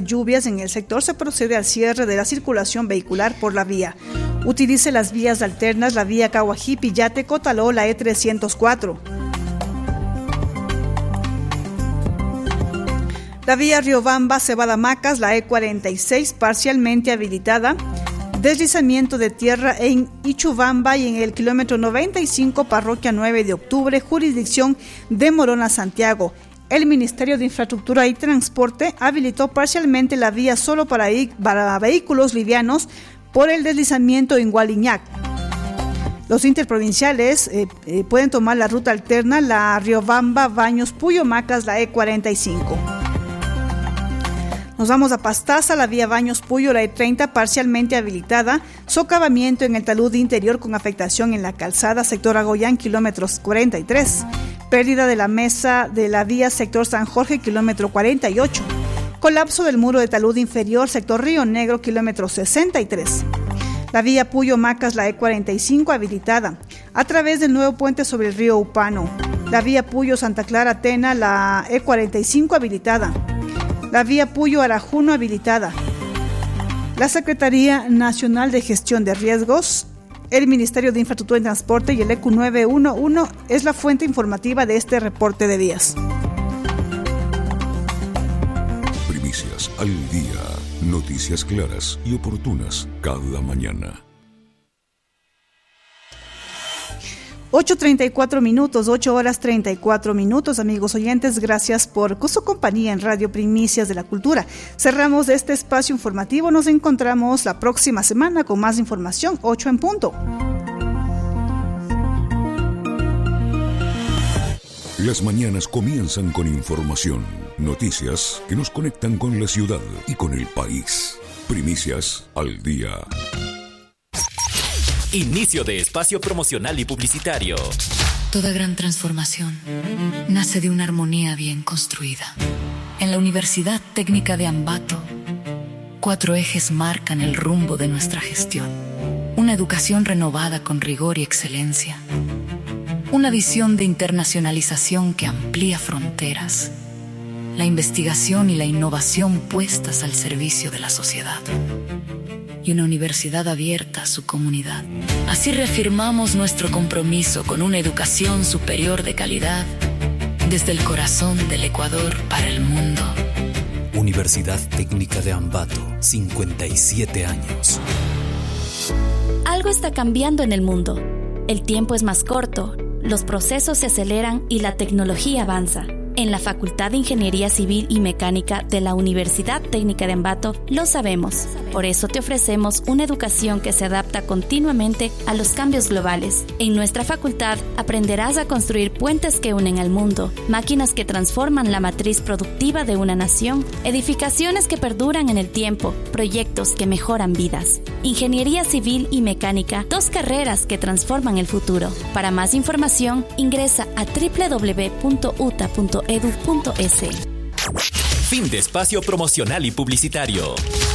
lluvias en el sector, se procede al cierre de la circulación vehicular por la vía. Utilice las vías alternas, la vía Cahuají-Pillate-Cotaló, la E304. La vía Riobamba-Cebada-Macas, la E46, parcialmente habilitada. Deslizamiento de tierra en Ichubamba y en el kilómetro 95, parroquia 9 de octubre, jurisdicción de Morona, Santiago. El Ministerio de Infraestructura y Transporte habilitó parcialmente la vía solo para vehículos livianos por el deslizamiento en Gualiñac. Los interprovinciales pueden tomar la ruta alterna, la Riobamba, Baños, Puyo, Macas, la E45. Nos vamos a Pastaza, la vía Baños Puyo, la E30, parcialmente habilitada. Socavamiento en el talud interior con afectación en la calzada, sector Agoyán, kilómetros 43. Pérdida de la mesa de la vía sector San Jorge, kilómetro 48. Colapso del muro de talud inferior, sector Río Negro, kilómetro 63. La vía Puyo Macas, la E45, habilitada a través del nuevo puente sobre el río Upano. La vía Puyo Santa Clara Tena, la E45, habilitada. La vía Puyo Arajuno, habilitada. La Secretaría Nacional de Gestión de Riesgos, el Ministerio de Infraestructura y Transporte y el ECU 911 es la fuente informativa de este reporte de vías. Primicias al día. Noticias claras y oportunas cada mañana. 8:34 minutos, 8 horas 34 minutos, amigos oyentes, gracias por su compañía en Radio Primicias de la Cultura. Cerramos este espacio informativo, nos encontramos la próxima semana con más información, 8 en punto. Las mañanas comienzan con información, noticias que nos conectan con la ciudad y con el país. Primicias al día. Inicio de espacio promocional y publicitario. Toda gran transformación nace de una armonía bien construida. En la Universidad Técnica de Ambato, 4 ejes marcan el rumbo de nuestra gestión. Una educación renovada con rigor y excelencia. Una visión de internacionalización que amplía fronteras. La investigación y la innovación puestas al servicio de la sociedad. Y una universidad abierta a su comunidad. Así reafirmamos nuestro compromiso con una educación superior de calidad desde el corazón del Ecuador para el mundo. Universidad Técnica de Ambato, 57 años. Algo está cambiando en el mundo. El tiempo es más corto, los procesos se aceleran y la tecnología avanza. En la Facultad de Ingeniería Civil y Mecánica de la Universidad Técnica de Ambato lo sabemos. Por eso te ofrecemos una educación que se adapta continuamente a los cambios globales. En nuestra facultad aprenderás a construir puentes que unen al mundo, máquinas que transforman la matriz productiva de una nación, edificaciones que perduran en el tiempo, proyectos que mejoran vidas. Ingeniería Civil y Mecánica, 2 carreras que transforman el futuro. Para más información, ingresa a www.uta.edu.es. Fin de espacio promocional y publicitario.